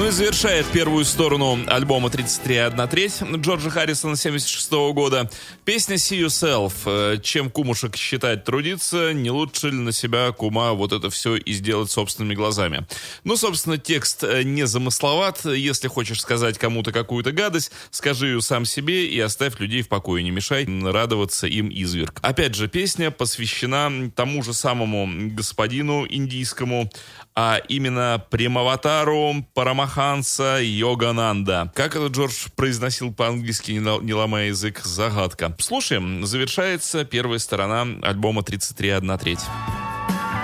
и завершает первую сторону альбома «33,1/3» Джорджа Харрисона 1976 года. Песня «See Yourself». Чем кумушек считать трудиться, не лучше ли на себя кума вот это все и сделать собственными глазами? Ну, собственно, текст не замысловат. Если хочешь сказать кому-то какую-то гадость, скажи ее сам себе и оставь людей в покое, не мешай радоваться им изверг. Опять же, песня посвящена тому же самому господину индийскому, а именно Премаватару Парамаханса Йогананда. Как это Джордж произносил по-английски, не ломая язык, загадка. Слушаем, завершается первая сторона альбома «33,1/3».